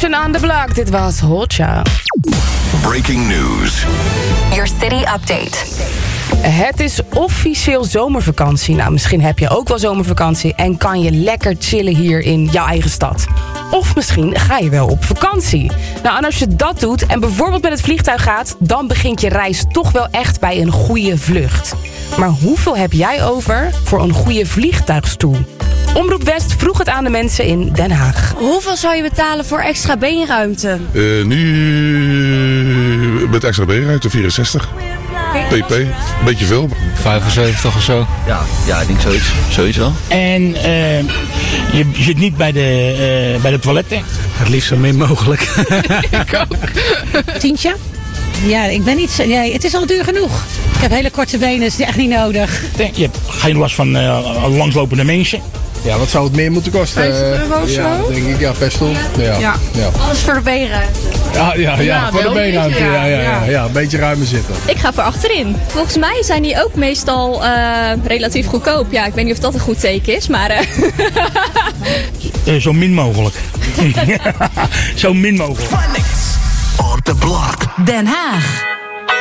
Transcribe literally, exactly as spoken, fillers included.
Generation on the block. Dit was Holcha. Breaking news. Your city update. Het is officieel zomervakantie. Nou, misschien heb je ook wel zomervakantie en kan je lekker chillen hier in jouw eigen stad. Of misschien ga je wel op vakantie. Nou, en als je dat doet en bijvoorbeeld met het vliegtuig gaat, dan begint je reis toch wel echt bij een goede vlucht. Maar hoeveel heb jij over voor een goede vliegtuigstoel? Omroep West vroeg het aan de mensen in Den Haag. Hoeveel zou je betalen voor extra beenruimte? Uh, nu met extra beenruimte vierenzestig. P P, beetje veel. vijfenzeventig of zo. Ja, ja, ik denk zoiets. Zoiets wel. En uh, je zit niet bij de, uh, bij de toiletten. Het liefst zo min mogelijk. Ik ook. Tientje? Ja, ik ben niet zo... Nee, het is al duur genoeg. Ik heb hele korte benen, dat is echt niet nodig. Je hebt geen last van uh, langslopende mensen. Ja, wat zou het meer moeten kosten? vijftig euro of zo? Ja, denk ik. Ja, per stoel. Ja. Ja. Ja. Alles voor de beenruimte. Ja, ja, ja, Ja, voor de wel beenruimte. een beetje, Ja, ja, ja, ja. ja, een beetje ruimer zitten. Ik ga voor achterin. Volgens mij zijn die ook meestal uh, relatief goedkoop. Ja, ik weet niet of dat een goed teken is, maar... Uh... uh, zo min mogelijk. Zo min mogelijk. On the block. Den Haag.